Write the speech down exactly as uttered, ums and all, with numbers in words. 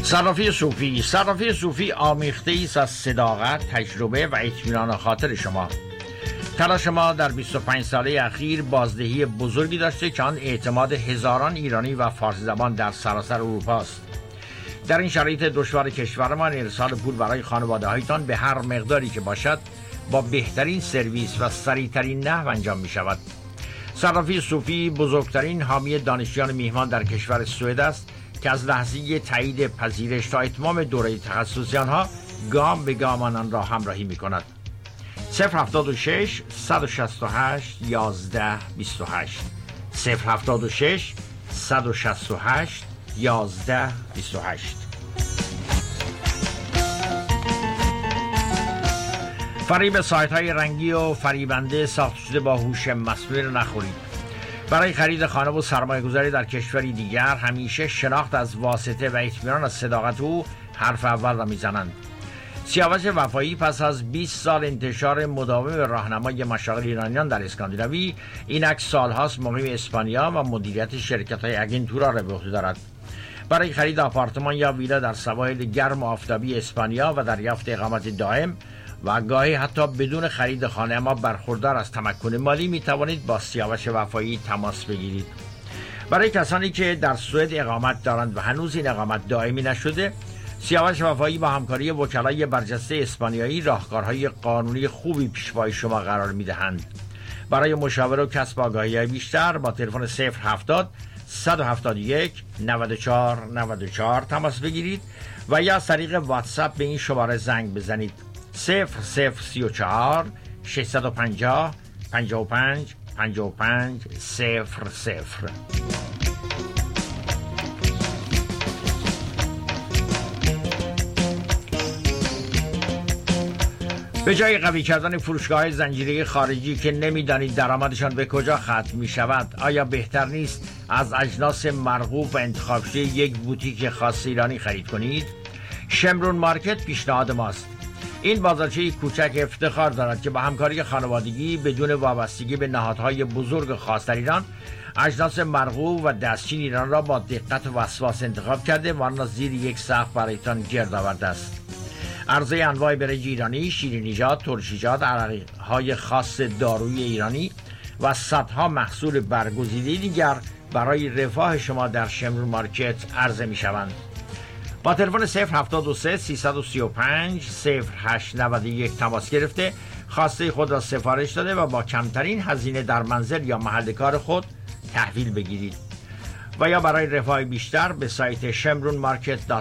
صرافی صوفی صرافی صوفی آمیخته ایست از صداقت، تجربه و اطمینان خاطر شما. تلاش ما در بیست و پنج ساله اخیر بازدهی بزرگی داشته که آن اعتماد هزاران ایرانی و فارسی زبان در سراسر اروپا است. در این شرایط دشوار کشورمان ارسال پول برای خانواده هایتان به هر مقداری که باشد با بهترین سرویس و سریعترین نحو انجام می شود. صرافی صوفی بزرگترین حامی دانشجویان میهمان در کشور سوئد است که از لحظه تایید پذیرش تا اتمام دوره تخصصی آنها گام به گام آنان را همراهی می کند. صفر هفتاد و شش صد و شصت و هشت یازده بیست و هشت صفر هفتاد و شش صد و شصت و هشت یازده بیست و هشت. فریب سایت های رنگی و فریبنده ساخته شده با هوش مصنوعی را نخورید. برای خرید خانه و سرمایه گذاری در کشوری دیگر همیشه شناخت از واسطه و اطمینان از صداقت او حرف اول را میزنند. سیاوش وفایی پس از بیست سال انتشار مداوم راهنمای مشاغل ایرانیان در اسکاندیناوی، اینک سالهاست مقیم اسپانیا و مدیریت شرکت‌های اگنتورا را به عهده دارد. برای خرید آپارتمان یا ویلا در سواحل گرم و آفتابی اسپانیا و دریافت اقامت دائم و گاهی حتی بدون خرید خانه اما برخوردار از تمکن مالی می توانید با سیاوش وفایی تماس بگیرید. برای کسانی که در سوئد اقامت دارند و هنوز این اقامت دائمی نشده، سیاوش وفایی با همکاری وکلای برجسته اسپانیایی راهکارهای قانونی خوبی پیش پای شما قرار می دهند. برای مشاوره و کسب آگاهی بیشتر با تلفن صفر هفتاد صد و هفتاد و یک نود و چهار نود و چهار تماس بگیرید و یا از طریق واتساپ به این شماره زنگ بزنید صفر صفر سی و چهار ششصد و پنجاه پنجاه و پنج پنجاه و پنج صفر صفر. به جای قوی کردن فروشگاه‌های زنجیره خارجی که نمی‌دانید درآمدشان به کجا ختم می‌شود، آیا بهتر نیست از اجناس مرغوب و انتخاب شده یک بوتیک خاص ایرانی خرید کنید؟ شمرون مارکت پیشنهاد ماست. این بازارچه کوچک افتخار دارد که با همکاری خانوادگی بدون وابستگی به نهادهای بزرگ خاص در ایران اجناس مرغوب و دستچین ایران را با دقت و وسواس انتخاب کرده و آن را زیر یک سقف برایتان گرد آورده است. عرضه انواع برنج ایرانی، شیرینیجات، ترشیجات، عرقهای خاص دارویی ایرانی و صدها محصول برگزیده دیگر برای رفاه شما در شمرون مارکت عرضه می شوند. با تلفن صفر هفتاد و سه سیصد و سی و پنج صفر هشت نود و یک تماس گرفته خواسته خود را سفارش داده و با کمترین هزینه در منزل یا محل کار خود تحویل بگیرید. و یا برای رفاه بیشتر به سایت شمرون مارکت